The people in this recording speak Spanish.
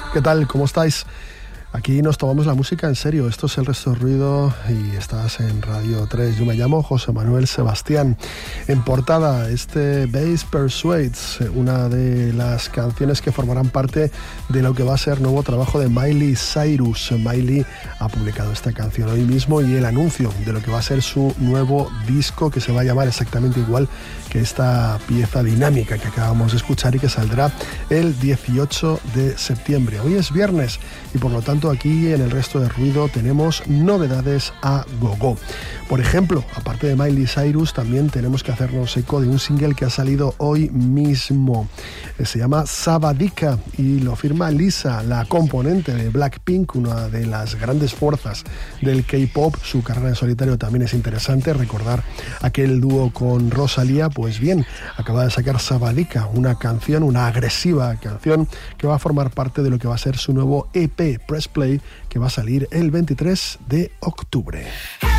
¿Qué tal? ¿Cómo estáis? Aquí nos tomamos la música en serio. Esto es El Resto del Ruido y estás en Radio 3. Yo me llamo José Manuel Sebastián. En portada, Bass Persuades, una de las canciones que formarán parte de lo que va a ser nuevo trabajo de Miley Cyrus. Miley ha publicado esta canción hoy mismo y el anuncio de lo que va a ser su nuevo disco, que se va a llamar exactamente igual que esta pieza dinámica que acabamos de escuchar y que saldrá el 18 de septiembre. Hoy es viernes y por lo tanto aquí en El Resto de Ruido tenemos novedades a gogo. Por ejemplo, aparte de Miley Cyrus, también tenemos que hacernos eco de un single que ha salido hoy mismo. Se llama Sabadika y lo firma Lisa, la componente de Blackpink, una de las grandes fuerzas del K-pop. Su carrera en solitario también es interesante. Recordar aquel dúo con Rosalía, pues bien, acaba de sacar Sabadika, una canción, una agresiva canción que va a formar parte de lo que va a ser su nuevo EP, Press Play, que va a salir el 23 de octubre.